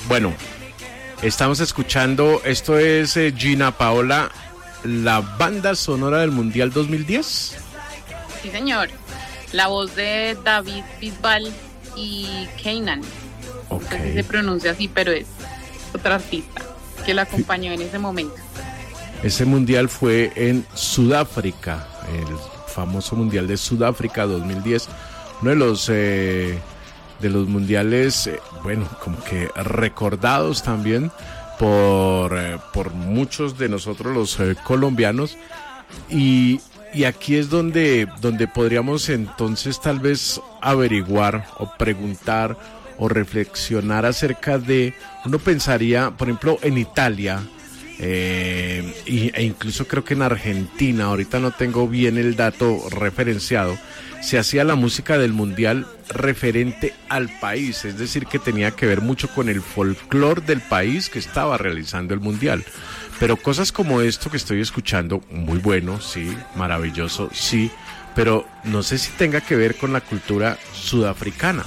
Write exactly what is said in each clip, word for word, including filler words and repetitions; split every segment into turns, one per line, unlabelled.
Bueno, estamos escuchando, esto es eh, Gina Paola, la banda sonora del Mundial dos mil diez.
Sí, señor. La voz de David Bisbal y Keinan.
Okay.
No sé si se pronuncia así, pero es otra artista que la acompañó en ese momento.
Ese mundial fue en Sudáfrica, el famoso Mundial de Sudáfrica dos mil diez. Uno de los, eh, de los mundiales, eh, bueno, como que recordados también por, eh, por muchos de nosotros los eh, colombianos. Y, y aquí es donde, donde podríamos entonces tal vez averiguar o preguntar o reflexionar acerca de, uno pensaría, por ejemplo, en Italia, eh, e incluso creo que en Argentina, ahorita no tengo bien el dato referenciado, se hacía la música del mundial referente al país, es decir, que tenía que ver mucho con el folclore del país que estaba realizando el mundial. Pero cosas como esto que estoy escuchando, muy bueno, sí, maravilloso, sí, pero no sé si tenga que ver con la cultura sudafricana.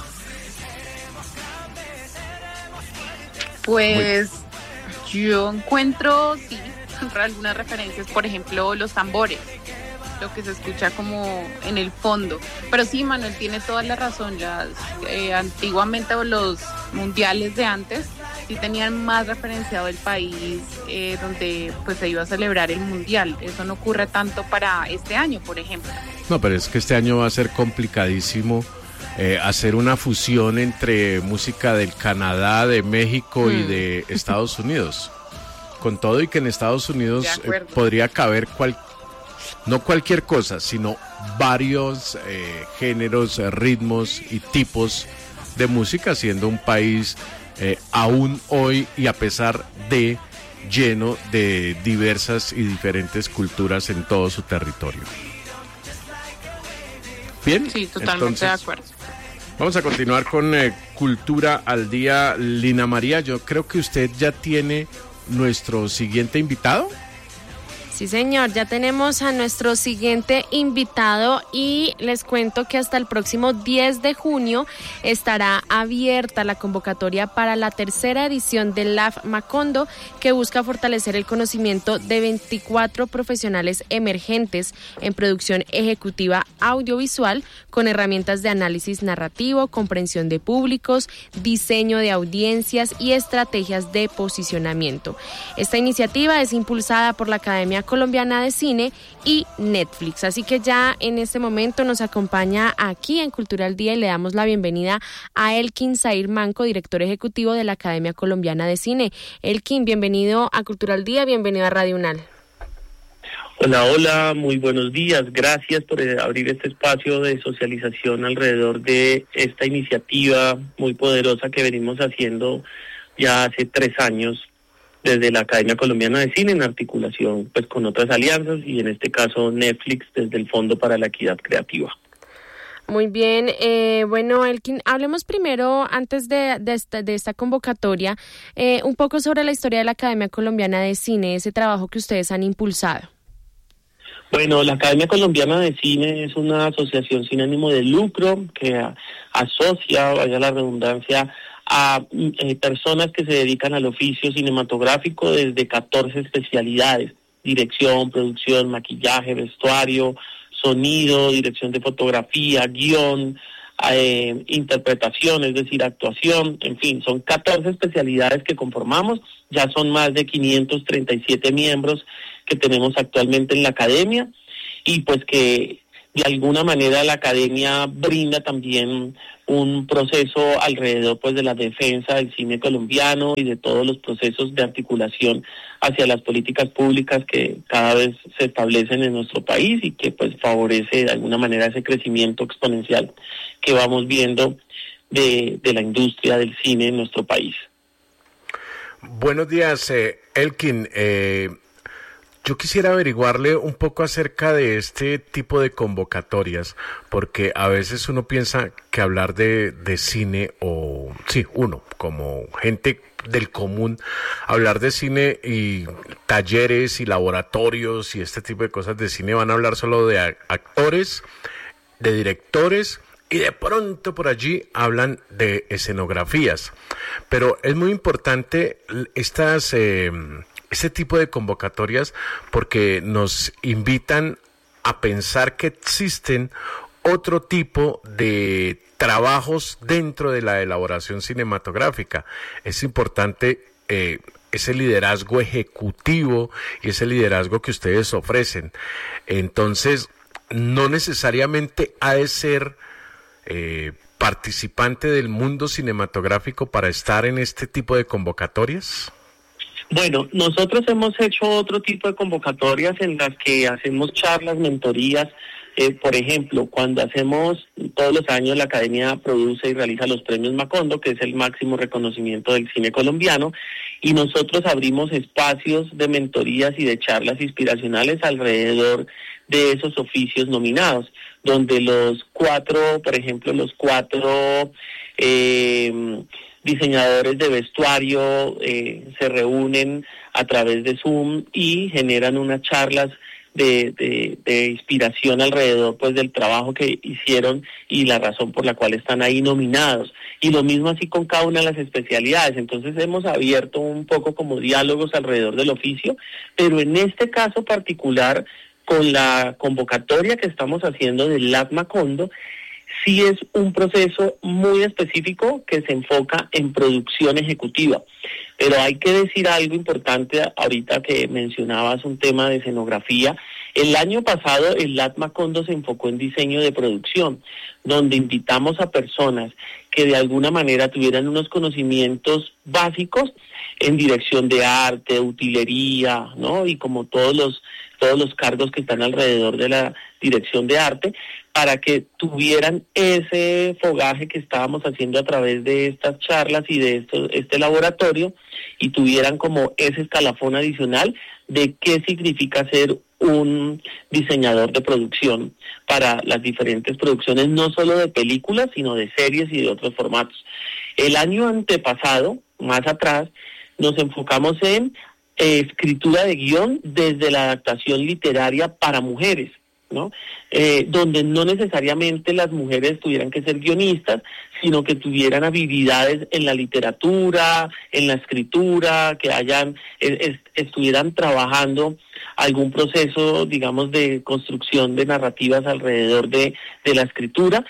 Pues Muy... yo encuentro, sí, algunas referencias, por ejemplo, los tambores, lo que se escucha como en el fondo. Pero sí, Manuel tiene toda la razón, las eh, antiguamente o los mundiales de antes sí tenían más referenciado el país eh, donde pues se iba a celebrar el mundial. Eso no ocurre tanto para este año, por ejemplo.
No, pero es que este año va a ser complicadísimo eh, hacer una fusión entre música del Canadá, de México mm. y de Estados Unidos. Con todo y que en Estados Unidos eh, podría caber cual, no cualquier cosa, sino varios eh, géneros, eh, ritmos y tipos de música, siendo un país eh, aún hoy y a pesar de lleno de diversas y diferentes culturas en todo su territorio. Bien,
sí, totalmente entonces, de acuerdo.
Vamos a continuar con eh, Cultura al Día. Lina María, yo creo que usted ya tiene nuestro siguiente invitado.
Sí, señor, ya tenemos a nuestro siguiente invitado y les cuento que hasta el próximo diez de junio estará abierta la convocatoria para la tercera edición del L A F Macondo, que busca fortalecer el conocimiento de veinticuatro profesionales emergentes en producción ejecutiva audiovisual con herramientas de análisis narrativo, comprensión de públicos, diseño de audiencias y estrategias de posicionamiento. Esta iniciativa es impulsada por la Academia Colombiana de Cine y Netflix, así que ya en este momento nos acompaña aquí en Cultura al Día y le damos la bienvenida a Elkin Zair Manco, director ejecutivo de la Academia Colombiana de Cine. Elkin, bienvenido a Cultura al Día, bienvenido a Radio UNAL.
Hola, hola, muy buenos días, gracias por abrir este espacio de socialización alrededor de esta iniciativa muy poderosa que venimos haciendo ya hace tres años desde la Academia Colombiana de Cine en articulación pues con otras alianzas y en este caso Netflix desde el Fondo para la Equidad Creativa.
Muy bien, eh, bueno, Elkin, hablemos primero, antes de, de, esta, de esta convocatoria, eh, un poco sobre la historia de la Academia Colombiana de Cine, ese trabajo que ustedes han impulsado.
Bueno, la Academia Colombiana de Cine es una asociación sin ánimo de lucro que a, asocia, vaya la redundancia, a eh, personas que se dedican al oficio cinematográfico desde catorce especialidades: dirección, producción, maquillaje, vestuario, sonido, dirección de fotografía, guión, eh, interpretación, es decir, actuación, en fin, son catorce especialidades que conformamos, ya son más de quinientos treinta y siete miembros que tenemos actualmente en la academia y pues que de alguna manera la academia brinda también un proceso alrededor pues de la defensa del cine colombiano y de todos los procesos de articulación hacia las políticas públicas que cada vez se establecen en nuestro país y que pues favorece de alguna manera ese crecimiento exponencial que vamos viendo de, de la industria del cine en nuestro país.
Buenos días, eh, Elkin. Eh... Yo quisiera averiguarle un poco acerca de este tipo de convocatorias, porque a veces uno piensa que hablar de, de cine, o sí, uno, como gente del común, hablar de cine y talleres y laboratorios y este tipo de cosas de cine van a hablar solo de actores, de directores y de pronto por allí hablan de escenografías. Pero es muy importante estas, eh, este tipo de convocatorias porque nos invitan a pensar que existen otro tipo de trabajos dentro de la elaboración cinematográfica. Es importante eh, ese liderazgo ejecutivo y ese liderazgo que ustedes ofrecen. Entonces, no necesariamente ha de ser eh, participante del mundo cinematográfico para estar en este tipo de convocatorias.
Bueno, nosotros hemos hecho otro tipo de convocatorias en las que hacemos charlas, mentorías. Eh, por ejemplo, cuando hacemos, todos los años la Academia produce y realiza los premios Macondo, que es el máximo reconocimiento del cine colombiano, y nosotros abrimos espacios de mentorías y de charlas inspiracionales alrededor de esos oficios nominados, donde los cuatro, por ejemplo, los cuatro eh, diseñadores de vestuario eh, se reúnen a través de Zoom y generan unas charlas De, de, de inspiración alrededor pues del trabajo que hicieron y la razón por la cual están ahí nominados, y lo mismo así con cada una de las especialidades. Entonces hemos abierto un poco como diálogos alrededor del oficio, pero en este caso particular, con la convocatoria que estamos haciendo del L A C Macondo, sí es un proceso muy específico que se enfoca en producción ejecutiva. Pero hay que decir algo importante ahorita que mencionabas un tema de escenografía. El año pasado el L A C Macondo se enfocó en diseño de producción, donde invitamos a personas que de alguna manera tuvieran unos conocimientos básicos en dirección de arte, utilería, ¿no? Y como todos los todos los cargos que están alrededor de la dirección de arte, para que tuvieran ese fogaje que estábamos haciendo a través de estas charlas y de esto, este laboratorio, y tuvieran como ese escalafón adicional de qué significa ser un diseñador de producción para las diferentes producciones, no solo de películas, sino de series y de otros formatos. El año antepasado, más atrás, nos enfocamos en eh, escritura de guión desde la adaptación literaria para mujeres, ¿no? Eh, donde no necesariamente las mujeres tuvieran que ser guionistas, sino que tuvieran habilidades en la literatura, en la escritura, que hayan eh, est- estuvieran trabajando algún proceso, digamos, de construcción de narrativas alrededor de, de la escritura.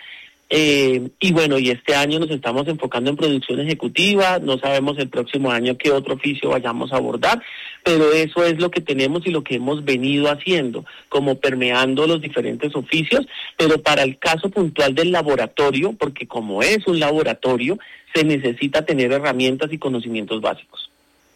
Eh, y bueno, y este año nos estamos enfocando en producción ejecutiva, no sabemos el próximo año qué otro oficio vayamos a abordar, pero eso es lo que tenemos y lo que hemos venido haciendo, como permeando los diferentes oficios, pero para el caso puntual del laboratorio, porque como es un laboratorio, se necesita tener herramientas y conocimientos básicos.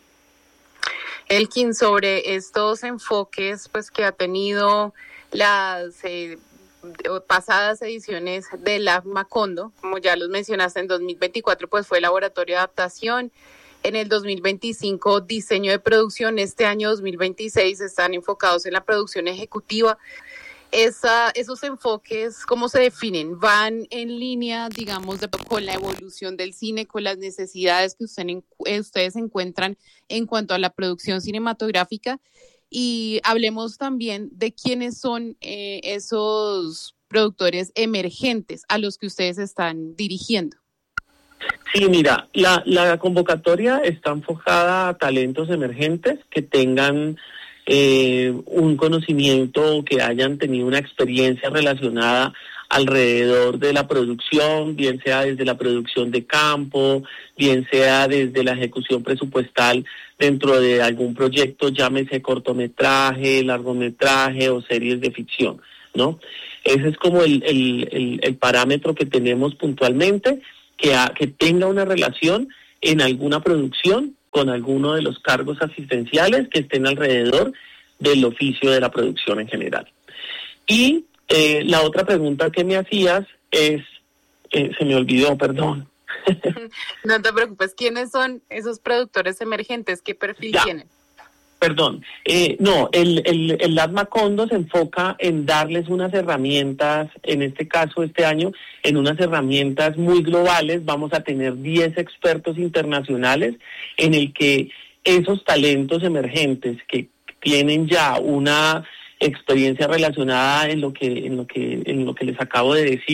Elkin, sobre estos enfoques pues que ha tenido las eh, pasadas ediciones del L A C Macondo, como ya los mencionaste, en dos mil veinticuatro pues fue laboratorio de adaptación, en el dos mil veinticinco diseño de producción, este año dos mil veintiséis están enfocados en la producción ejecutiva. Esa, esos enfoques, ¿cómo se definen? ¿Van en línea, digamos, de, con la evolución del cine, con las necesidades que usted, ustedes encuentran en cuanto a la producción cinematográfica? Y hablemos también de quiénes son eh, esos productores emergentes a los que ustedes están dirigiendo.
Sí, mira, la, la convocatoria está enfocada a talentos emergentes que tengan eh, un conocimiento, que hayan tenido una experiencia relacionada alrededor de la producción, bien sea desde la producción de campo, bien sea desde la ejecución presupuestal dentro de algún proyecto, llámese cortometraje, largometraje o series de ficción, ¿no? Ese es como el, el, el, el parámetro que tenemos puntualmente, que, a, que tenga una relación en alguna producción con alguno de los cargos asistenciales que estén alrededor del oficio de la producción en general. Y eh, la otra pregunta que me hacías es, eh, se me olvidó, perdón.
No te preocupes, ¿quiénes son esos productores emergentes? ¿Qué perfil
Ya.
tienen?
Perdón, eh, no, el, el, el L A C Macondo se enfoca en darles unas herramientas, en este caso, este año, en unas herramientas muy globales. Vamos a tener diez expertos internacionales en el que esos talentos emergentes que tienen ya una experiencia relacionada en lo que, en lo que, en lo que les acabo de decir,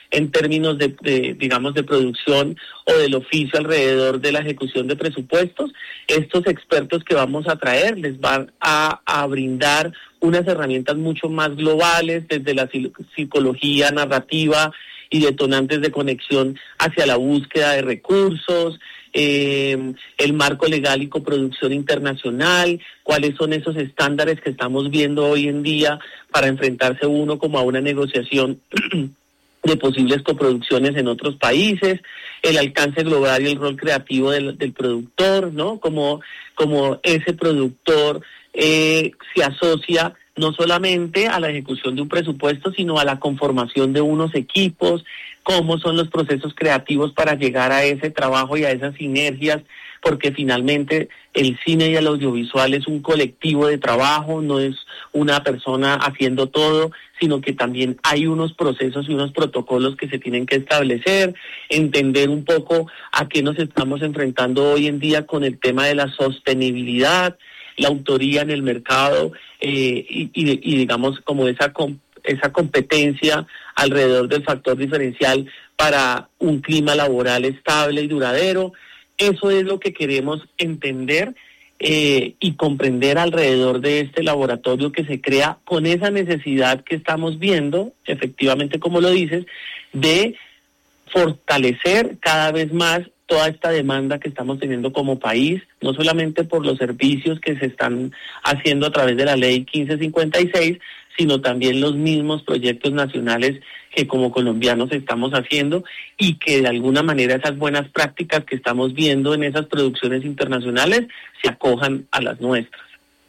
en términos de, de, digamos, de producción o del oficio alrededor de la ejecución de presupuestos. Estos expertos que vamos a traer les van a, a brindar unas herramientas mucho más globales, desde la psicología narrativa y detonantes de conexión hacia la búsqueda de recursos, eh, el marco legal y coproducción internacional, cuáles son esos estándares que estamos viendo hoy en día para enfrentarse uno como a una negociación de posibles coproducciones en otros países, el alcance global y el rol creativo del, del productor, ¿no? Como, como ese productor eh, se asocia no solamente a la ejecución de un presupuesto, sino a la conformación de unos equipos, cómo son los procesos creativos para llegar a ese trabajo y a esas sinergias, porque finalmente el cine y el audiovisual es un colectivo de trabajo, no es una persona haciendo todo, sino que también hay unos procesos y unos protocolos que se tienen que establecer, entender un poco a qué nos estamos enfrentando hoy en día con el tema de la sostenibilidad, la autoría en el mercado eh, y, y, y digamos como esa com- esa competencia alrededor del factor diferencial para un clima laboral estable y duradero. Eso es lo que queremos entender eh, y comprender alrededor de este laboratorio que se crea con esa necesidad que estamos viendo, efectivamente como lo dices, de fortalecer cada vez más toda esta demanda que estamos teniendo como país, no solamente por los servicios que se están haciendo a través de la ley quince cincuenta y seis, sino también los mismos proyectos nacionales que como colombianos estamos haciendo y que de alguna manera esas buenas prácticas que estamos viendo en esas producciones internacionales se acojan a las nuestras.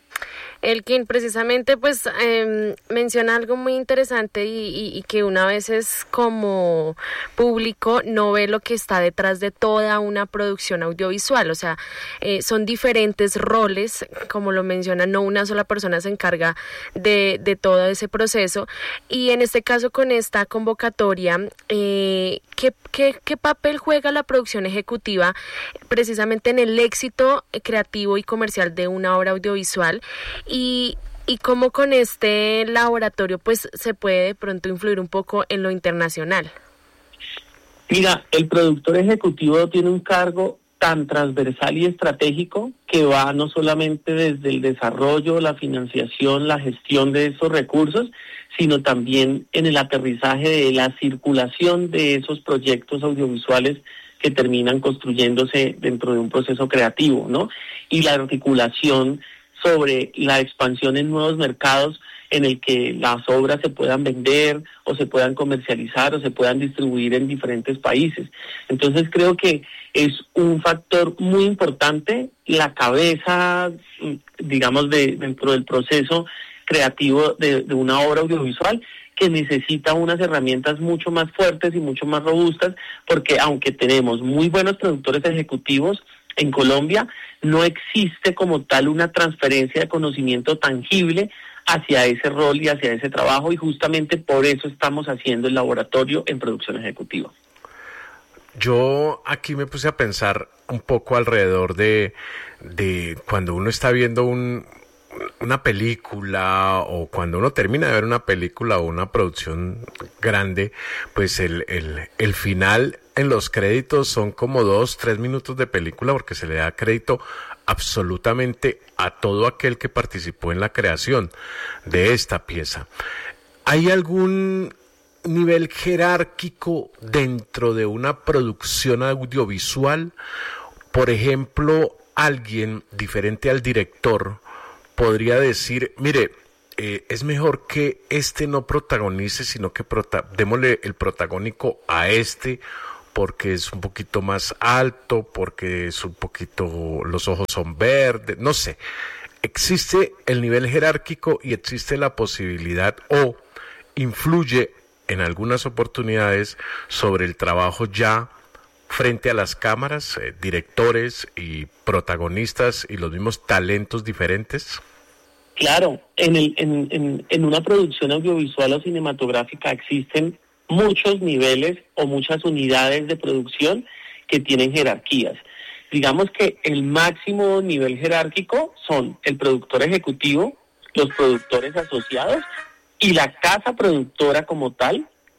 Elkin, precisamente pues eh, menciona algo muy interesante y, y, y que una vez es como público no ve lo que está detrás de toda una producción audiovisual, o sea, eh, son diferentes roles, como lo menciona, no una sola persona se encarga de, de todo ese proceso, y en este caso con esta convocatoria, eh, ¿qué, qué, qué papel juega la producción ejecutiva precisamente en el éxito creativo y comercial de una obra audiovisual? Y, y cómo con este laboratorio pues se puede de pronto influir un poco en lo internacional.
Mira, el productor ejecutivo tiene un cargo tan transversal y estratégico que va no solamente desde el desarrollo, la financiación, la gestión de esos recursos, sino también en el aterrizaje de la circulación de esos proyectos audiovisuales que terminan construyéndose dentro de un proceso creativo, ¿no? Y la articulación sobre la expansión en nuevos mercados en el que las obras se puedan vender o se puedan comercializar o se puedan distribuir en diferentes países. Entonces creo que es un factor muy importante, la cabeza, digamos, de dentro del proceso creativo de, de una obra audiovisual, que necesita unas herramientas mucho más fuertes y mucho más robustas, porque aunque tenemos muy buenos productores ejecutivos en Colombia, no existe como tal una transferencia de conocimiento tangible hacia ese rol y hacia ese trabajo, y justamente por eso estamos haciendo el laboratorio en producción ejecutiva.
Yo aquí me puse a pensar un poco alrededor de, de cuando uno está viendo un, una película, o cuando uno termina de ver una película o una producción grande, pues el, el, el final en los créditos son como dos, tres minutos de película, porque se le da crédito absolutamente a todo aquel que participó en la creación de esta pieza. ¿Hay algún nivel jerárquico dentro de una producción audiovisual? Por ejemplo, alguien diferente al director podría decir, mire, eh, es mejor que este no protagonice, sino que prota- démosle el protagónico a este, porque es un poquito más alto, porque es un poquito, los ojos son verdes, no sé. Existe el nivel jerárquico y existe la posibilidad, o influye en algunas oportunidades sobre el trabajo ya frente a las cámaras, eh, directores y protagonistas y los mismos talentos diferentes.
Claro, en, el, en, en, en una producción audiovisual o cinematográfica existen muchos niveles o muchas unidades de producción que tienen jerarquías. Digamos que el máximo nivel jerárquico son el productor ejecutivo, los productores asociados y la casa productora como tal,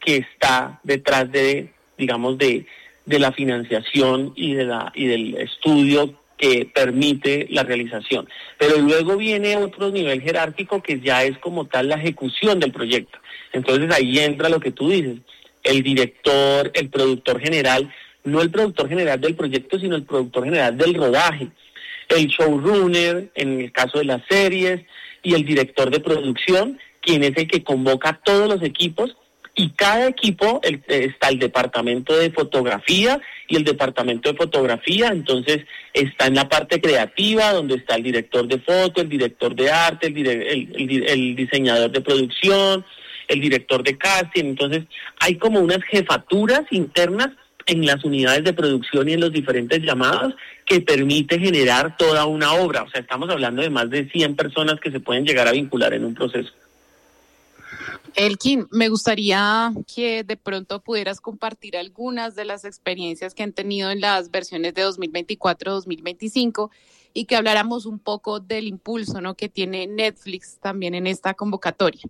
que está detrás de, digamos, de, de la financiación y de la y del estudio que permite la realización. Pero luego viene otro nivel jerárquico que ya es como tal la ejecución del proyecto. Entonces ahí entra lo que tú dices, el director, el productor general, no el productor general del proyecto, sino el productor general del rodaje, el showrunner, en el caso de las series, y el director de producción, quien es el que convoca a todos los equipos, y cada equipo el, está el departamento de fotografía, y el departamento de fotografía entonces está en la parte creativa, donde está el director de foto, el director de arte, el, dire, el, el, el diseñador de producción, el director de casting. Entonces hay como unas jefaturas internas en las unidades de producción y en los diferentes llamados que permite generar toda una obra. O sea, estamos hablando de más de cien personas que se pueden llegar a vincular en un proceso.
Elkin, me gustaría que de pronto pudieras compartir algunas de las experiencias que han tenido en las versiones de dos mil veinticuatro dos mil veinticinco y que habláramos un poco del impulso, ¿no?, que tiene Netflix también en esta convocatoria.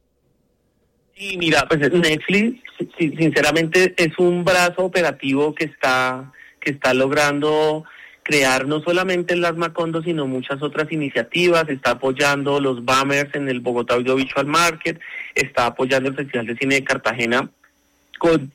Sí, mira, pues Netflix sinceramente es un brazo operativo que está que está logrando crear no solamente el Las Macondo, sino muchas otras iniciativas. Está apoyando los BAMers en el Bogotá Audiovisual Market, está apoyando el Festival de Cine de Cartagena con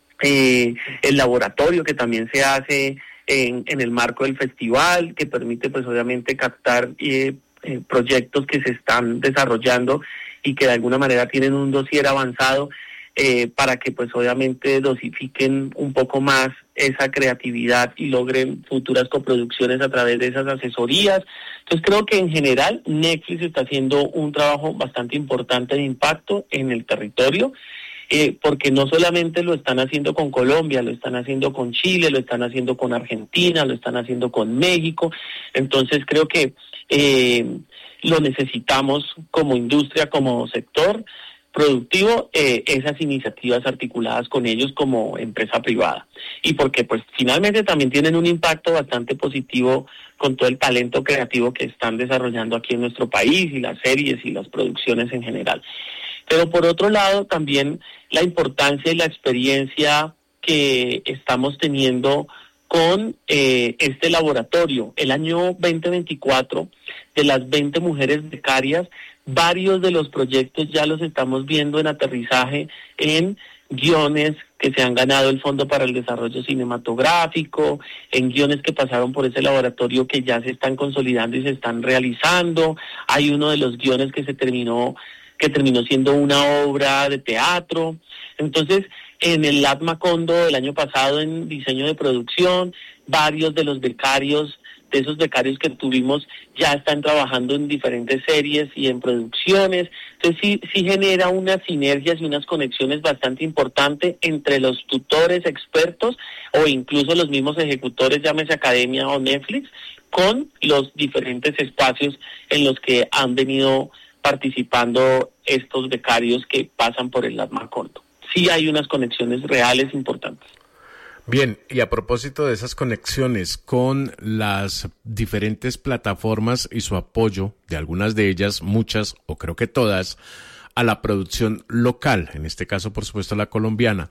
eh, el laboratorio que también se hace en, en el marco del festival, que permite pues obviamente captar eh, eh, proyectos que se están desarrollando y que de alguna manera tienen un dossier avanzado eh, para que pues obviamente dosifiquen un poco más esa creatividad y logren futuras coproducciones a través de esas asesorías. Entonces creo que en general Netflix está haciendo un trabajo bastante importante de impacto en el territorio, eh, porque no solamente lo están haciendo con Colombia, lo están haciendo con Chile, lo están haciendo con Argentina, lo están haciendo con México. Entonces creo que eh, lo necesitamos como industria, como sector productivo, eh, esas iniciativas articuladas con ellos como empresa privada. Y porque pues finalmente también tienen un impacto bastante positivo con todo el talento creativo que están desarrollando aquí en nuestro país y las series y las producciones en general. Pero por otro lado también la importancia y la experiencia que estamos teniendo con eh, este laboratorio. El año veinte veinticuatro, de las veinte mujeres becarias, varios de los proyectos ya los estamos viendo en aterrizaje en guiones que se han ganado el Fondo para el Desarrollo Cinematográfico, en guiones que pasaron por ese laboratorio que ya se están consolidando y se están realizando. Hay uno de los guiones que se terminó, que terminó siendo una obra de teatro. Entonces, en el Las Macondo del año pasado en diseño de producción, varios de los becarios, de esos becarios que tuvimos, ya están trabajando en diferentes series y en producciones. Entonces sí, sí genera unas sinergias y unas conexiones bastante importantes entre los tutores expertos o incluso los mismos ejecutores, llámese Academia o Netflix, con los diferentes espacios en los que han venido participando estos becarios que pasan por el Las Macondo. Sí hay unas conexiones reales importantes.
Bien, y a propósito de esas conexiones con las diferentes plataformas y su apoyo de algunas de ellas, muchas o creo que todas, a la producción local, en este caso por supuesto la colombiana,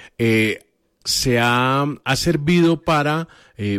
eh, se ha, ha servido para eh,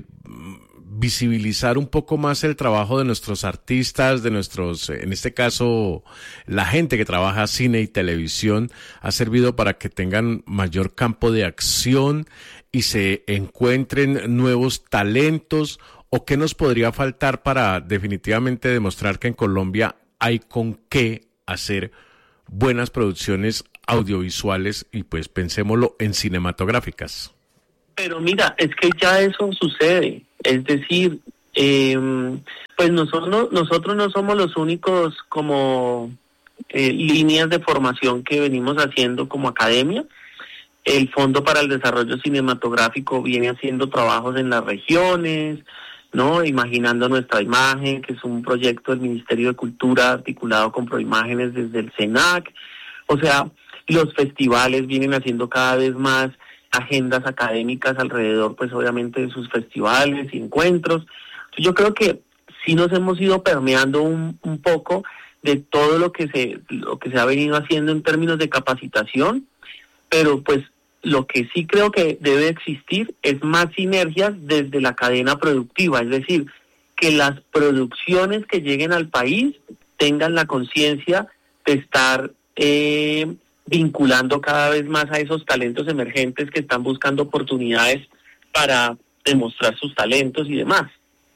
visibilizar un poco más el trabajo de nuestros artistas, de nuestros, en este caso, la gente que trabaja cine y televisión, ha servido para que tengan mayor campo de acción y se encuentren nuevos talentos. ¿O qué nos podría faltar para definitivamente demostrar que en Colombia hay con qué hacer buenas producciones audiovisuales y pues pensémoslo en cinematográficas?
Pero mira, es que ya eso sucede. Es decir, eh, pues nosotros, nosotros no somos los únicos como eh, líneas de formación que venimos haciendo como academia. El Fondo para el Desarrollo Cinematográfico viene haciendo trabajos en las regiones, ¿no? Imaginando nuestra imagen, que es un proyecto del Ministerio de Cultura articulado con Proimágenes desde el SENAC. O sea, los festivales vienen haciendo cada vez más agendas académicas alrededor, pues obviamente, de sus festivales y encuentros. Yo creo que sí nos hemos ido permeando un, un poco de todo lo que se lo que se ha venido haciendo en términos de capacitación, pero pues lo que sí creo que debe existir es más sinergias desde la cadena productiva, es decir, que las producciones que lleguen al país tengan la conciencia de estar eh, vinculando cada vez más a esos talentos emergentes que están buscando oportunidades para demostrar sus talentos y demás.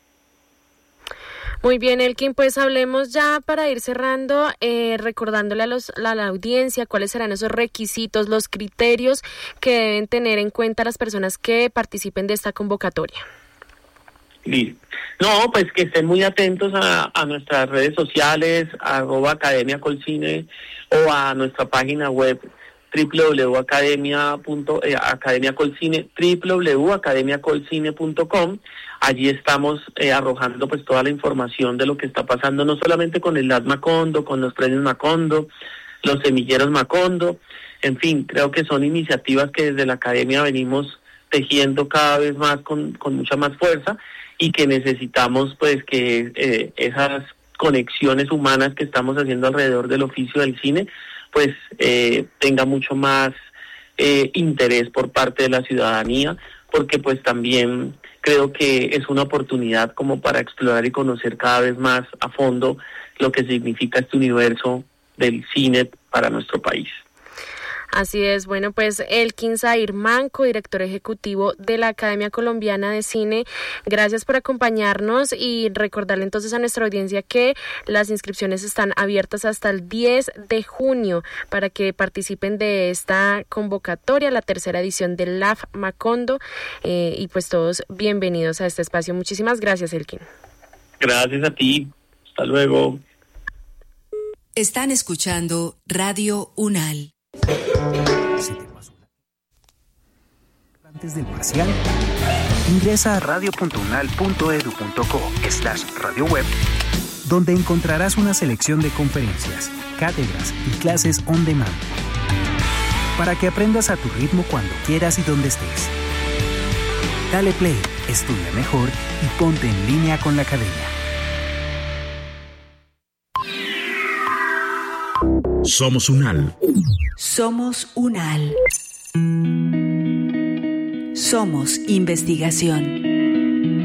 Muy bien, Elkin, pues hablemos ya para ir cerrando, eh, recordándole a, los, a la audiencia cuáles serán esos requisitos, los criterios que deben tener en cuenta las personas que participen de esta convocatoria.
Listo. No, pues que estén muy atentos a, a nuestras redes sociales, arroba Academia Colcine, o a nuestra página web doble u doble u doble u punto academia punto colcine, doble u doble u doble u punto academia colcine punto com. Allí estamos eh, arrojando pues toda la información de lo que está pasando, no solamente con el L A D Macondo, con los premios Macondo, los semilleros Macondo, en fin, creo que son iniciativas que desde la academia venimos tejiendo cada vez más con, con mucha más fuerza, y que necesitamos pues que eh, esas conexiones humanas que estamos haciendo alrededor del oficio del cine pues eh, tenga mucho más eh, interés por parte de la ciudadanía, porque pues también creo que es una oportunidad como para explorar y conocer cada vez más a fondo lo que significa este universo del cine para nuestro país.
Así es, bueno, pues Elkin Zahir Manco, director ejecutivo de la Academia Colombiana de Cine, gracias por acompañarnos y recordarle entonces a nuestra audiencia que las inscripciones están abiertas hasta el diez de junio para que participen de esta convocatoria, la tercera edición del L A F Macondo, eh, y pues todos bienvenidos a este espacio. Muchísimas gracias, Elkin.
Gracias a ti, hasta luego.
Están escuchando Radio UNAL.
Antes del parcial, ingresa a radio punto unal punto edu punto co slash radio web, donde encontrarás una selección de conferencias, cátedras y clases on demand, para que aprendas a tu ritmo cuando quieras y donde estés. Dale play, estudia mejor y ponte en línea con la academia.
Somos UNAL.
Somos UNAL. Somos investigación.